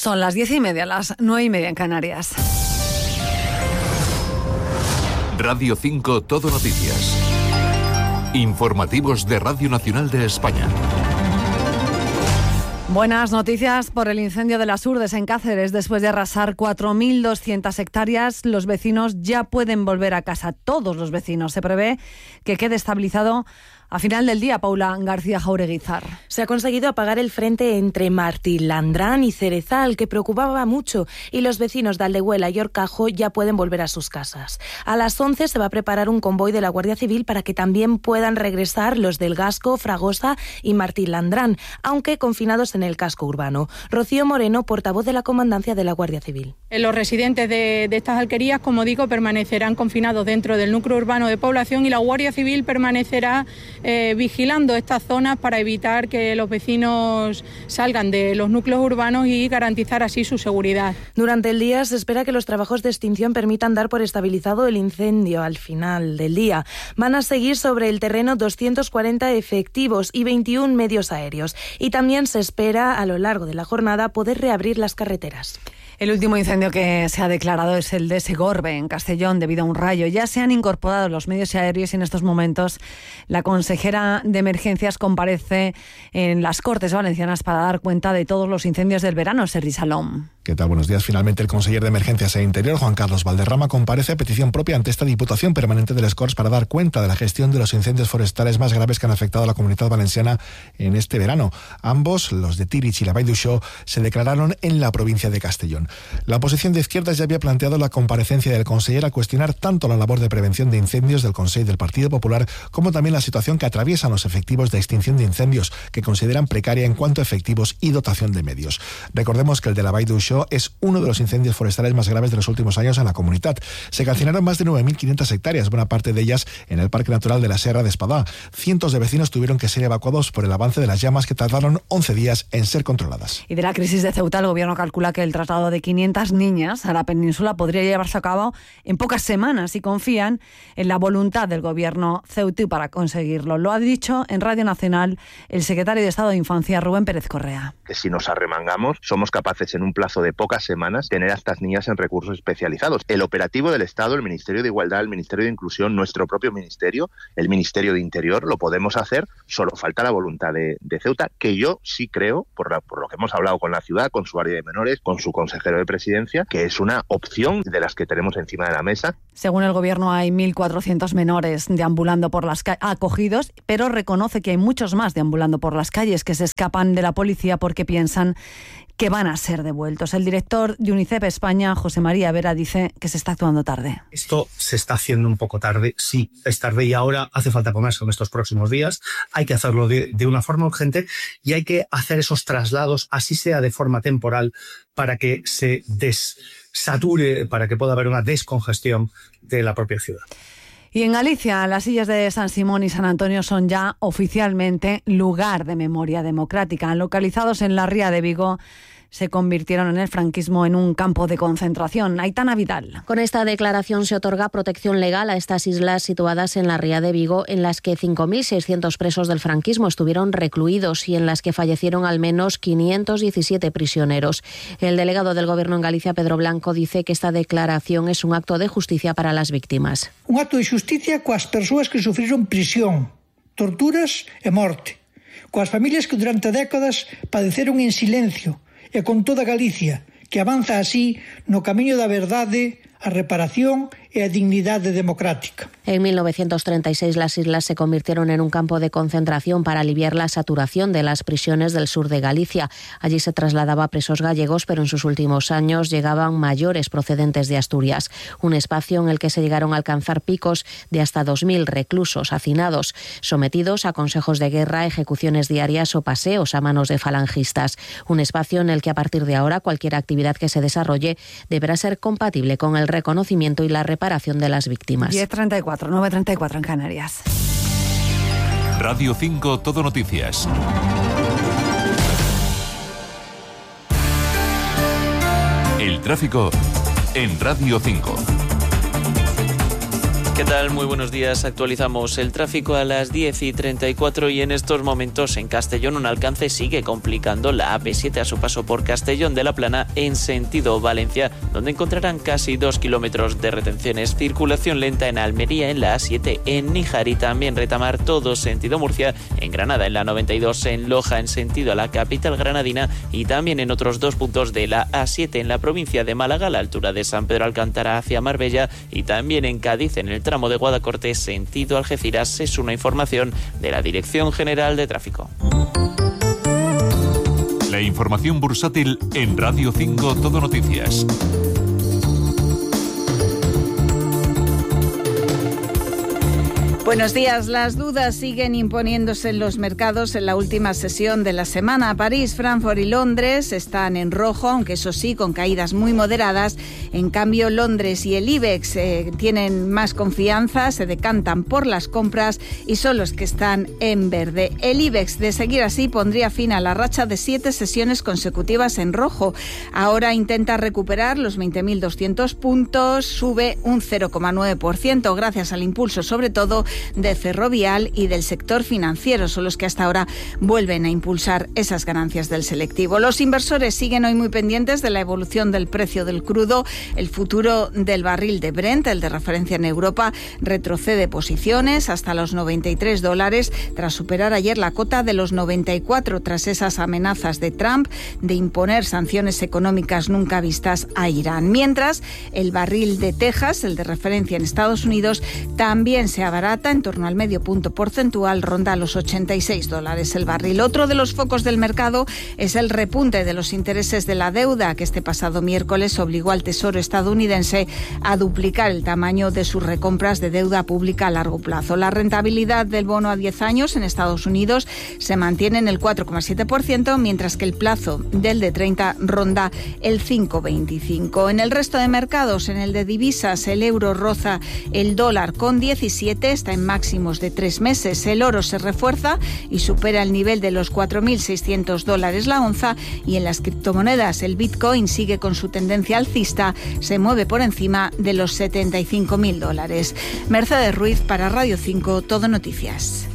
Son las 10:30, las 9:30 en Canarias. Radio 5 Todo Noticias. Informativos de Radio Nacional de España. Buenas noticias por el incendio de las Urdes en Cáceres. Después de arrasar 4.200 hectáreas, los vecinos ya pueden volver a casa. Todos los vecinos. Se prevé que quede estabilizado a final del día. Paula García Jaureguizar. Se ha conseguido apagar el frente entre Martilandrán y Cerezal, que preocupaba mucho, y los vecinos de Aldehuela y Horcajo ya pueden volver a sus casas. A las 11 se va a preparar un convoy de la Guardia Civil para que también puedan regresar los del Gasco, Fragosa y Martilandrán, aunque confinados en el casco urbano. Rocío Moreno, portavoz de la Comandancia de la Guardia Civil. Los residentes de estas alquerías, como digo, permanecerán confinados dentro del núcleo urbano de población y la Guardia Civil permanecerá vigilando estas zonas para evitar que los vecinos salgan de los núcleos urbanos y garantizar así su seguridad. Durante el día se espera que los trabajos de extinción permitan dar por estabilizado el incendio al final del día. Van a seguir sobre el terreno 240 efectivos y 21 medios aéreos. Y también se espera a lo largo de la jornada poder reabrir las carreteras. El último incendio que se ha declarado es el de Segorbe, en Castellón, debido a un rayo. Ya se han incorporado los medios aéreos y en estos momentos la consejera de Emergencias comparece en las Cortes Valencianas para dar cuenta de todos los incendios del verano. Sergi Salom. ¿Qué tal? Buenos días. Finalmente, el consejero de Emergencias e Interior, Juan Carlos Valderrama, comparece a petición propia ante esta Diputación Permanente de les Corts para dar cuenta de la gestión de los incendios forestales más graves que han afectado a la Comunidad Valenciana en este verano. Ambos, los de Tirich y la Vall d'Uixó, se declararon en la provincia de Castellón. La oposición de izquierdas ya había planteado la comparecencia del consejero a cuestionar tanto la labor de prevención de incendios del Consell del Partido Popular como también la situación que atraviesan los efectivos de extinción de incendios, que consideran precaria en cuanto a efectivos y dotación de medios. Recordemos que el de la Vall d'Uixó es uno de los incendios forestales más graves de los últimos años en la comunidad. Se calcinaron más de 9.500 hectáreas, buena parte de ellas en el Parque Natural de la Serra de Espadá. Cientos de vecinos tuvieron que ser evacuados por el avance de las llamas, que tardaron 11 días en ser controladas. Y de la crisis de Ceuta, el gobierno calcula que el traslado de 500 niñas a la península podría llevarse a cabo en pocas semanas y confían en la voluntad del gobierno ceutí para conseguirlo. Lo ha dicho en Radio Nacional el secretario de Estado de Infancia, Rubén Pérez Correa. Que si nos arremangamos, somos capaces en un plazo de pocas semanas tener a estas niñas en recursos especializados. El operativo del Estado, el Ministerio de Igualdad, el Ministerio de Inclusión, nuestro propio ministerio, el Ministerio de Interior, lo podemos hacer, solo falta la voluntad de Ceuta, que yo sí creo, por lo que hemos hablado con la ciudad, con su área de menores, con su consejero de presidencia, que es una opción de las que tenemos encima de la mesa. Según el gobierno, hay 1.400 menores deambulando por las acogidos, pero reconoce que hay muchos más deambulando por las calles que se escapan de la policía porque piensan que van a ser devueltos. El director de UNICEF España, José María Vera, dice que se está actuando tarde. Esto se está haciendo un poco tarde, sí, es tarde y ahora hace falta ponerse en estos próximos días. Hay que hacerlo de una forma urgente y hay que hacer esos traslados, así sea de forma temporal, para que se desature, para que pueda haber una descongestión de la propia ciudad. Y en Galicia, las illas de San Simón y San Antonio son ya oficialmente lugar de memoria democrática. Localizados en la ría de Vigo, se convirtieron en el franquismo en un campo de concentración. Aitana Vidal. Con esta declaración se otorga protección legal a estas islas situadas en la ría de Vigo, en las que 5.600 presos del franquismo estuvieron recluidos y en las que fallecieron al menos 517 prisioneros. El delegado del Gobierno en Galicia, Pedro Blanco, dice que esta declaración es un acto de justicia para las víctimas. Un acto de justicia coas persoas que sufriron prisión, torturas e morte, coas familias que durante décadas padeceron en silencio, e con toda Galicia, que avanza así no camiño da verdade, a reparación e a dignidade democrática. En 1936 las islas se convirtieron en un campo de concentración para aliviar la saturación de las prisiones del sur de Galicia. Allí se trasladaba a presos gallegos, pero en sus últimos años llegaban mayores procedentes de Asturias. Un espacio en el que se llegaron a alcanzar picos de hasta 2.000 reclusos hacinados, sometidos a consejos de guerra, ejecuciones diarias o paseos a manos de falangistas. Un espacio en el que a partir de ahora cualquier actividad que se desarrolle deberá ser compatible con el reconocimiento y la reparación de las víctimas. 10:34, 9:34 en Canarias. Radio 5 Todo Noticias. El tráfico en Radio 5. ¿Qué tal? Muy buenos días. Actualizamos el tráfico a las 10:34 y en estos momentos en Castellón un alcance sigue complicando la AP7 a su paso por Castellón de la Plana en sentido Valencia, donde encontrarán casi 2 kilómetros de retenciones. Circulación lenta en Almería en la A7, en Níjar y también retamar todo sentido Murcia, en Granada en la 92, en Loja en sentido a la capital granadina y también en otros 2 puntos de la A7 en la provincia de Málaga a la altura de San Pedro Alcántara hacia Marbella y también en Cádiz en el tramo de Guadacorte sentido Algeciras. Es una información de la Dirección General de Tráfico. La información bursátil en Radio 5 Todo Noticias. Buenos días. Las dudas siguen imponiéndose en los mercados en la última sesión de la semana. París, Frankfurt y Londres están en rojo, aunque eso sí, con caídas muy moderadas. En cambio, Londres y el IBEX tienen más confianza, se decantan por las compras y son los que están en verde. El IBEX, de seguir así, pondría fin a la racha de 7 sesiones consecutivas en rojo. Ahora intenta recuperar los 20.200 puntos, sube un 0,9%, gracias al impulso, sobre todo, de Ferrovial y del sector financiero. Son los que hasta ahora vuelven a impulsar esas ganancias del selectivo. Los inversores siguen hoy muy pendientes de la evolución del precio del crudo. El futuro del barril de Brent, el de referencia en Europa, retrocede posiciones hasta los $93 tras superar ayer la cota de los 94 tras esas amenazas de Trump de imponer sanciones económicas nunca vistas a Irán. Mientras, el barril de Texas, el de referencia en Estados Unidos, también se abarata en torno al medio punto porcentual, ronda los $86 el barril. Otro de los focos del mercado es el repunte de los intereses de la deuda, que este pasado miércoles obligó al Tesoro estadounidense a duplicar el tamaño de sus recompras de deuda pública a largo plazo. La rentabilidad del bono a 10 años en Estados Unidos se mantiene en el 4,7%, mientras que el plazo del de 30 ronda el 5,25%. En el resto de mercados, en el de divisas, el euro roza el dólar con 17, está en máximos de 3 meses. El oro se refuerza y supera el nivel de los $4.600 la onza, y en las criptomonedas el Bitcoin sigue con su tendencia alcista, se mueve por encima de los $75.000. Mercedes Ruiz para Radio 5 Todo Noticias.